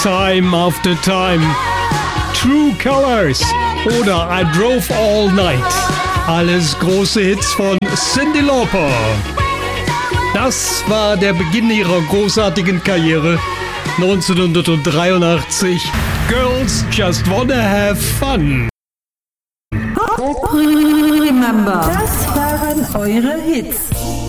Time After Time, True Colors oder I Drove All Night. Alles große Hits von Cyndi Lauper. Das war der Beginn ihrer großartigen Karriere. 1983. Girls Just Wanna Have Fun. Remember, das waren eure Hits.